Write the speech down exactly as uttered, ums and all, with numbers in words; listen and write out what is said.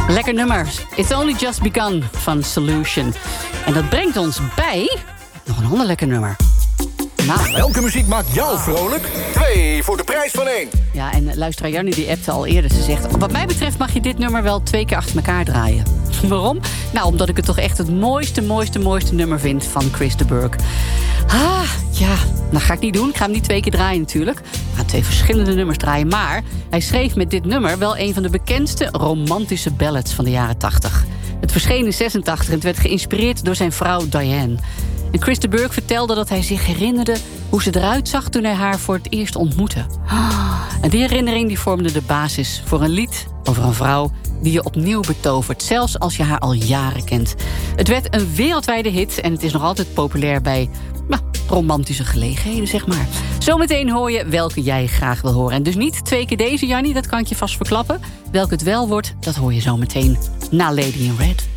Lekker nummer. It's Only Just Begun van Solution. En dat brengt ons bij nog een ander lekker nummer. Nou, welke muziek maakt jou vrolijk? Twee voor de prijs van één. Ja, en luisteraar Jannie die appte al eerder. Ze zegt, wat mij betreft mag je dit nummer wel twee keer achter elkaar draaien. Waarom? Nou, omdat ik het toch echt het mooiste, mooiste, mooiste nummer vind van Chris de Burgh. Ah, ja, dat ga ik niet doen. Ik ga hem niet twee keer draaien natuurlijk. Ik ga twee verschillende nummers draaien. Maar hij schreef met dit nummer wel een van de bekendste romantische ballads van de jaren tachtig. Het verscheen in zesentachtig en het werd geïnspireerd door zijn vrouw Diane. En Chris de Burgh vertelde dat hij zich herinnerde hoe ze eruit zag toen hij haar voor het eerst ontmoette. En die herinnering die vormde de basis voor een lied over een vrouw die je opnieuw betovert, zelfs als je haar al jaren kent. Het werd een wereldwijde hit en het is nog altijd populair bij nou, romantische gelegenheden, zeg maar. Zometeen hoor je welke jij graag wil horen. En dus niet twee keer deze, Jannie, dat kan ik je vast verklappen. Welke het wel wordt, dat hoor je zometeen na Lady in Red.